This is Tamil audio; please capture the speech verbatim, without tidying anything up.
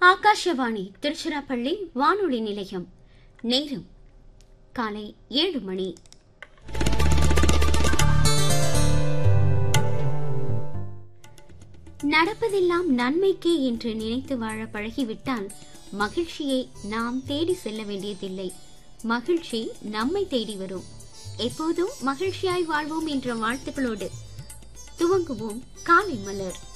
ஆகாஷவாணி திருச்சிராப்பள்ளி வானொலி நிலையம். நேரம் காலை ஏழு மணி. நடப்பதெல்லாம் நன்மைக்கே என்று நினைத்து வாழ பழகிவிட்டால் மகிழ்ச்சியை நாம் தேடி செல்ல வேண்டியதில்லை. மகிழ்ச்சி நம்மை தேடி வரும். எப்போதும் மகிழ்ச்சியாய் வாழ்வோம் என்ற வாழ்த்துக்களோடு துவங்குவோம் காலை மலர்.